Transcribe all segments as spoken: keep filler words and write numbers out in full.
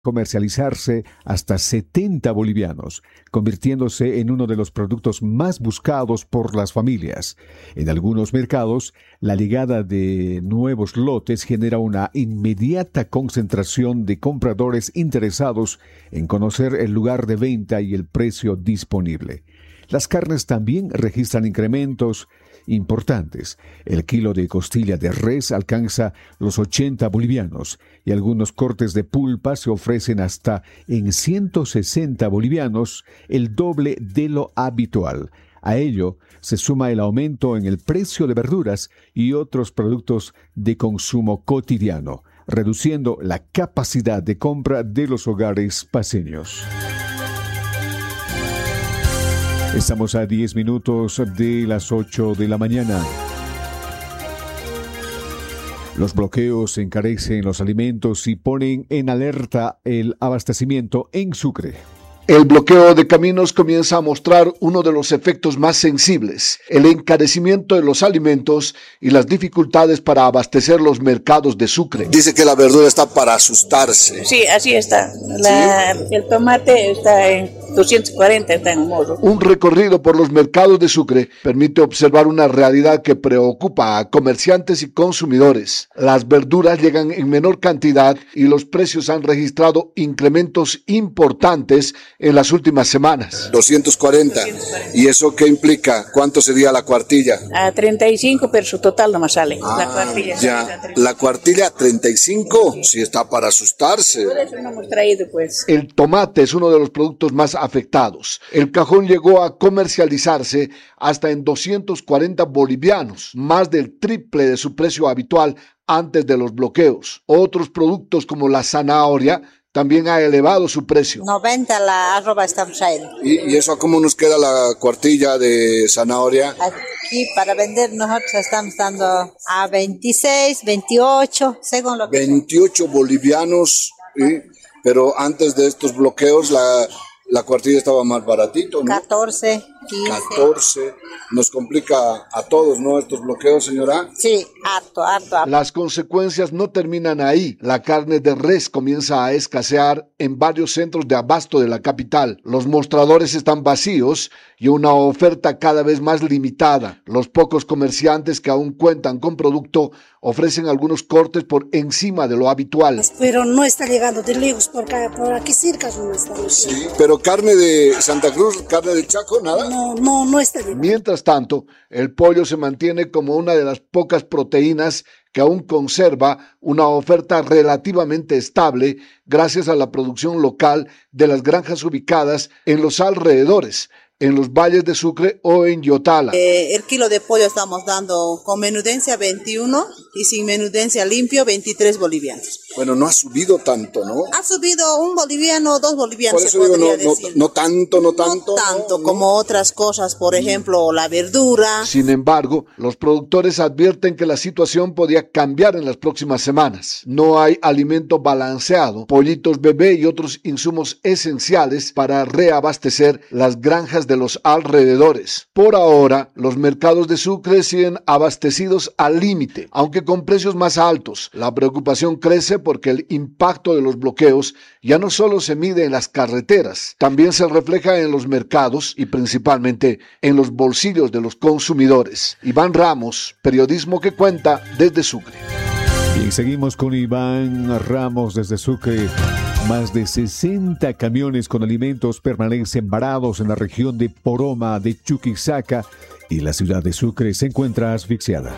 comercializarse hasta setenta bolivianos, convirtiéndose en uno de los productos más buscados por las familias. En algunos mercados, la llegada de nuevos lotes genera una inmediata concentración de compradores interesados en conocer el lugar de venta y el precio disponible. Las carnes también registran incrementos importantes. El kilo de costilla de res alcanza los ochenta bolivianos y algunos cortes de pulpa se ofrecen hasta en ciento sesenta bolivianos, el doble de lo habitual. A ello se suma el aumento en el precio de verduras y otros productos de consumo cotidiano, reduciendo la capacidad de compra de los hogares paceños. Estamos a diez minutos de las ocho de la mañana. Los bloqueos encarecen los alimentos y ponen en alerta el abastecimiento en Sucre. El bloqueo de caminos comienza a mostrar uno de los efectos más sensibles, el encarecimiento de los alimentos y las dificultades para abastecer los mercados de Sucre. Dice que la verdura está para asustarse. Sí, así está. La, ¿Sí? El tomate está en doscientos cuarenta, está en morro. Un recorrido por los mercados de Sucre permite observar una realidad que preocupa a comerciantes y consumidores. Las verduras llegan en menor cantidad y los precios han registrado incrementos importantes en las últimas semanas. doscientos cuarenta. ¿Y eso qué implica? ¿Cuánto sería la cuartilla? A treinta y cinco, pero su total nomás sale. Ah, la cuartilla. Ya. La cuartilla treinta y cinco, sí está para asustarse. Por eso no hemos traído, pues. El tomate es uno de los productos más afectados. El cajón llegó a comercializarse hasta en doscientos cuarenta bolivianos, más del triple de su precio habitual antes de los bloqueos. Otros productos como la zanahoria también ha elevado su precio. noventa la arroba estamos trayendo. ¿Y, ¿Y eso a cómo nos queda la cuartilla de zanahoria? Aquí para vender nosotros estamos dando a veintiséis, veintiocho, según lo que... veintiocho bolivianos, ¿sí? Pero antes de estos bloqueos la, la cuartilla estaba más baratito, ¿no? catorce, quince. catorce. Nos complica a todos, ¿no? Estos bloqueos, señora. Sí, harto, harto, harto. Las consecuencias no terminan ahí. La carne de res comienza a escasear en varios centros de abasto de la capital. Los mostradores están vacíos y una oferta cada vez más limitada. Los pocos comerciantes que aún cuentan con producto ofrecen algunos cortes por encima de lo habitual. Pero no está llegando de lejos, por acá, por aquí cerca no está. Sí, pero carne de Santa Cruz, carne de Chaco, nada. No, no, no está llegando. Mientras tanto, el pollo se mantiene como una de las pocas proteínas que aún conserva una oferta relativamente estable gracias a la producción local de las granjas ubicadas en los alrededores, en los valles de Sucre o en Yotala. Eh, el kilo de pollo estamos dando con menudencia veintiuno y sin menudencia limpio veintitrés bolivianos. Bueno, no ha subido tanto, ¿no? Ha subido un boliviano, dos bolivianos. Por eso se digo, podría no, decir. no, no tanto, no tanto. No tanto no, como no. otras cosas, por ejemplo, la verdura. Sin embargo, los productores advierten que la situación podría cambiar en las próximas semanas. No hay alimento balanceado, pollitos bebé y otros insumos esenciales para reabastecer las granjas de los alrededores. Por ahora, los mercados de Sucre siguen abastecidos al límite, aunque con precios más altos. La preocupación crece porque el impacto de los bloqueos ya no solo se mide en las carreteras, también se refleja en los mercados y principalmente en los bolsillos de los consumidores. Iván Ramos, periodismo que cuenta desde Sucre. Y seguimos con Iván Ramos desde Sucre. Más de sesenta camiones con alimentos permanecen varados en la región de Poroma de Chuquisaca y la ciudad de Sucre se encuentra asfixiada.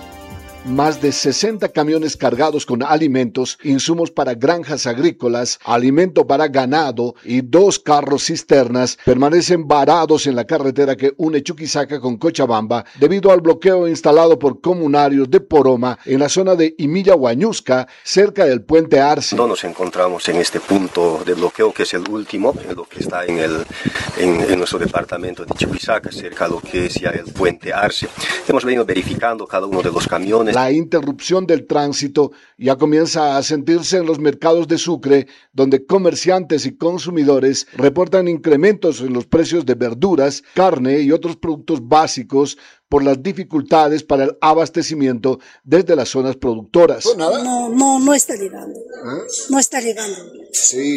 Más de sesenta camiones cargados con alimentos, insumos para granjas agrícolas, alimento para ganado y dos carros cisternas permanecen varados en la carretera que une Chuquisaca con Cochabamba debido al bloqueo instalado por comunarios de Poroma en la zona de Imilla Huañusca, cerca del puente Arce. No nos encontramos en este punto de bloqueo que es el último, lo que está en, el, en, en nuestro departamento de Chuquisaca, cerca de lo que es ya el puente Arce. Hemos venido verificando cada uno de los camiones. La interrupción del tránsito ya comienza a sentirse en los mercados de Sucre, donde comerciantes y consumidores reportan incrementos en los precios de verduras, carne y otros productos básicos por las dificultades para el abastecimiento desde las zonas productoras. No, no, no está llegando. ¿Eh? No está llegando. Sí.